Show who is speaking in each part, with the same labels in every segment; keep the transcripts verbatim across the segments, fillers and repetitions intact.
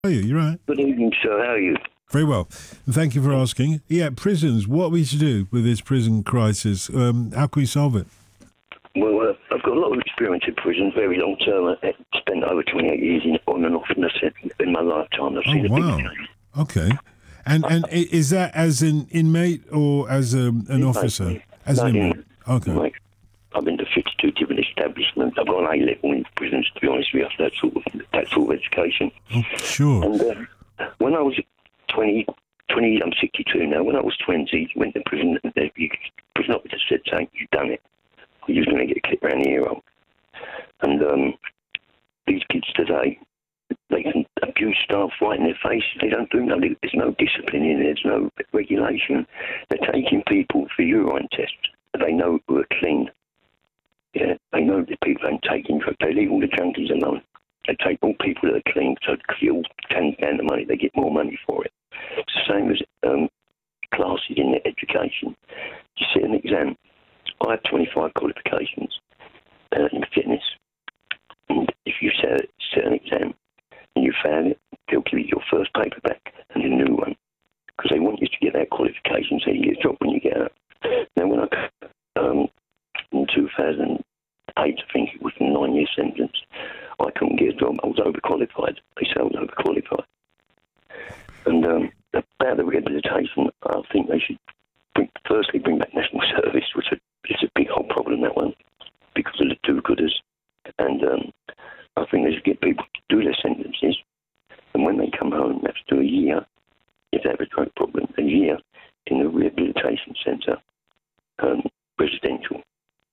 Speaker 1: How are you? You right?
Speaker 2: Good evening, sir. How are you?
Speaker 1: Very well. Thank you for asking. Yeah, prisons. What are we to do with this prison crisis? Um, how can we solve it?
Speaker 2: Well, uh, I've got a lot of experience in prison, very long term. I spent over twenty-eight years in, on and off in, the, in my lifetime. I've seen
Speaker 1: Oh,
Speaker 2: a
Speaker 1: wow.
Speaker 2: big change.
Speaker 1: Okay. And and i- is that as an inmate or as a, an
Speaker 2: Inmate,
Speaker 1: officer?
Speaker 2: yeah.
Speaker 1: As
Speaker 2: No,
Speaker 1: an inmate.
Speaker 2: inmate.
Speaker 1: Okay.
Speaker 2: Inmate. I've been to fifty-two different establishments. I've got an A-level in prisons, to be honest with you, that sort of, that sort of education.
Speaker 1: Oh, sure.
Speaker 2: And uh, when I was twenty, twenty, I'm sixty-two now. When I was twenty, went to prison, and the prison officer said, "Saying you've done it. You're going to get a clip around the ear." And um, these kids today, they can abuse staff right in their face. They don't do nothing. There's no discipline in there. There's no regulation. They're taking people for urine tests. They know who are clean. Yeah, they know that people aren't taking drugs. They leave all the junkies alone. They take all people that are clean, so kill ten pounds of money. They get more money for it. It's the same as um, classes in their education. You sit an exam. I have twenty-five qualifications uh, in fitness. And if you set, set an exam and you fail it, they'll give you your first paper back and a new one. Because they want you to get that qualification so you get a job when you get out. Now, when I, um, in two thousand eight, I think it was a nine-year sentence, I couldn't get a job. I was overqualified. They said I was overqualified. And um, about the rehabilitation, I think they should bring, firstly bring back national service, which is a big whole problem, that one, because of the do-gooders. And um, I think they should get people to do their sentences. And when they come home, they have to do a year, if they have a drug problem, a year in a rehabilitation centre, um, residential.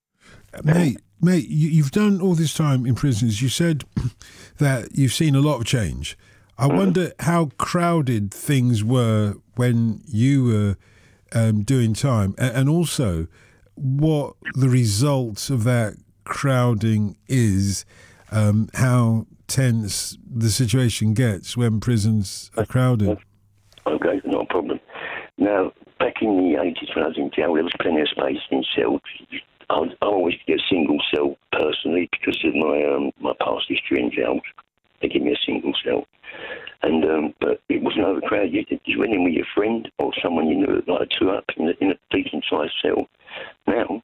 Speaker 1: Mate, mate, you, you've done all this time in prisons. You said that you've seen a lot of change. I
Speaker 2: Mm-hmm.
Speaker 1: wonder how crowded things were when you were um, doing time, and, and also what the result of that crowding is, um, how tense the situation gets when prisons are crowded.
Speaker 2: Okay, not a problem. Now, back in the eighties when I was in jail, there was plenty of space in cells. I, was, I always get a single cell personally because of my um, my past history in jail. They give me a single cell. And um, but it wasn't overcrowded. You, you went in with your friend or someone you knew, like a two up in a, in a decent sized cell. Now,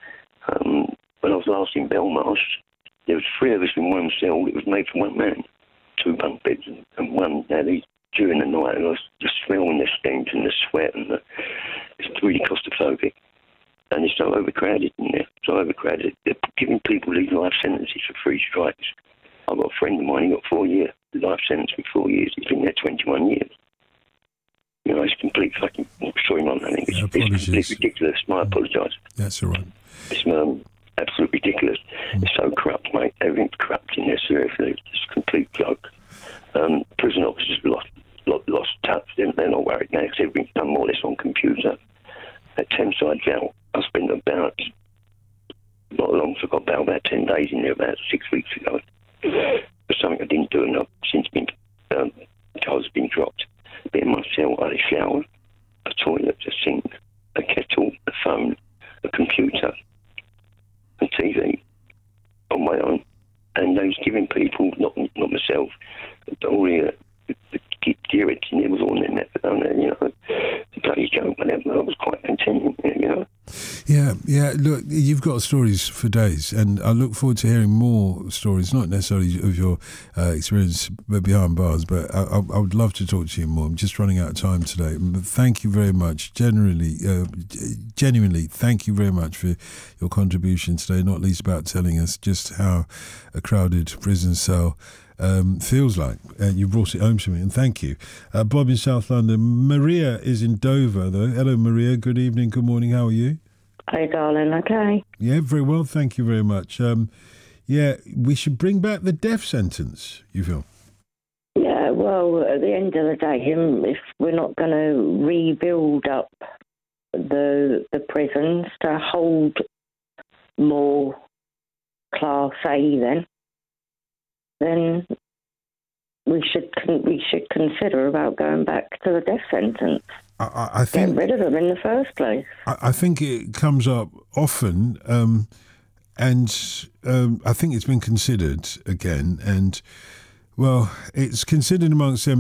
Speaker 2: um, when I was last in Belmarsh, there was three of us in one cell. It was made for one man, two bunk beds and, and one. Now these during the night, and I was just smelling the stench and the sweat, and the, it's really claustrophobic. And it's so overcrowded in there, so overcrowded. They're giving people these life sentences for three strikes. I've got a friend of mine, he got four years, life sentence for four years. He's been there twenty-one years. You know, it's complete fucking, sorry, Mum, I think it's,
Speaker 1: Yeah,
Speaker 2: it's complete
Speaker 1: apologies.
Speaker 2: ridiculous. I apologise.
Speaker 1: That's all right.
Speaker 2: It's um, absolutely ridiculous.
Speaker 1: Mm.
Speaker 2: It's so corrupt, mate. Everything's corrupt in there, seriously. It's a complete joke. Um, prison officers lost, lost, lost touch. They're, they're not worried now because everything's done more or less on computer. At Thameside Jail, I spent about, not long, so I got about, about ten days in there about six weeks ago. For something I didn't do, and I've since been, um, charges been dropped. But in my cell, I had a shower, a toilet, a sink, a kettle, a phone, a computer, a T V on my own. And they was giving people, not not myself, but all the, uh, the, the gear in there was all in their methadone, you know. It's a bloody joke, but I was quite content, you know.
Speaker 1: Yeah, yeah. Look, you've got stories for days, and I look forward to hearing more stories. Not necessarily of your uh, experience behind bars, but I, I, I would love to talk to you more. I'm just running out of time today. But thank you very much. Generally, uh, genuinely, thank you very much for your contribution today. Not least about telling us just how a crowded prison cell Um, feels like. Uh, you brought it home to me, and thank you. Uh, Bob in South London. Maria is in Dover, though. Hello, Maria. Good evening, good morning. How are you?
Speaker 3: Hey, darling, okay?
Speaker 1: Yeah, very well. Thank you very much. Um, yeah, we should bring back the death sentence, you feel?
Speaker 3: Yeah, well, at the end of the day, um, if we're not going to rebuild up the the prisons to hold more Class A, then, then we should con- we should consider about going back to the death sentence.
Speaker 1: I, I, I think
Speaker 3: Get rid of them in the first place.
Speaker 1: I, I think it comes up often, um, and um, I think it's been considered again. And Well, it's considered amongst them